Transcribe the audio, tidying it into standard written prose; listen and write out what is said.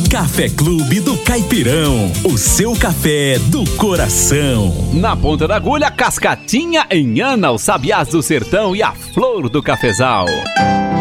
Café Clube do Caipirão, o seu café do coração. Na ponta da agulha, Cascatinha em Ana, os sabiás do sertão e a flor do cafezal.